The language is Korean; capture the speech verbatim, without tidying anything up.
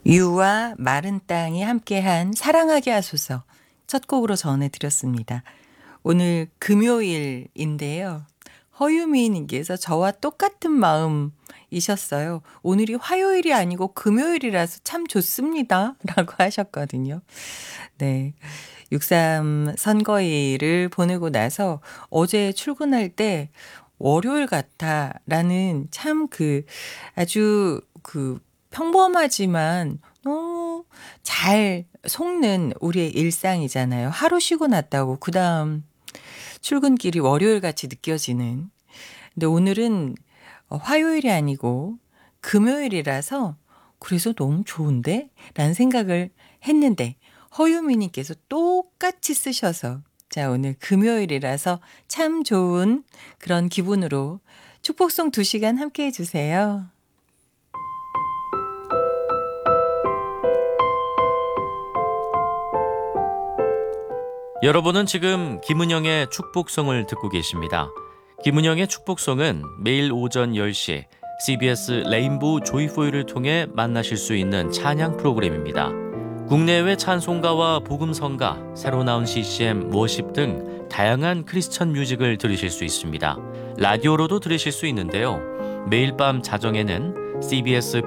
유와 마른 땅이 함께한 사랑하게 하소서 첫 곡으로 전해드렸습니다. 오늘 금요일인데요. 허유미님께서 저와 똑같은 마음이셨어요. 오늘이 화요일이 아니고 금요일이라서 참 좋습니다. 라고 하셨거든요. 네. 육삼 선거일을 보내고 나서 어제 출근할 때 월요일 같아 라는 참 그 아주 그 평범하지만 너무 잘 속는 우리의 일상이잖아요. 하루 쉬고 났다고 그 다음 출근길이 월요일 같이 느껴지는. 근데 오늘은 화요일이 아니고 금요일이라서 그래서 너무 좋은데? 라는 생각을 했는데 허유미님께서 똑같이 쓰셔서 자, 오늘 금요일이라서 참 좋은 그런 기분으로 축복송 두 시간 함께 해주세요. 여러분은 지금 김은영의 축복송을 듣고 계십니다. 김은영의 축복송은 매일 오전 열 시 씨비에스 레인보우 조이포유를 통해 만나실 수 있는 찬양 프로그램입니다. 국내외 찬송가와 복음성가, 새로 나온 씨씨엠, 워십 등 다양한 크리스천 뮤직을 들으실 수 있습니다. 라디오로도 들으실 수 있는데요. 매일 밤 자정에는 씨비에스